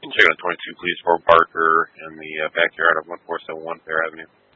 check on 22, please, for Barker in the backyard of 1471 Fair Avenue.